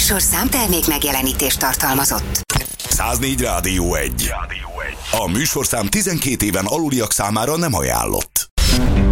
műsorszám termék megjelenítést tartalmazott. 104 Rádió 1. A műsorszám 12 éven aluliak számára nem ajánlott.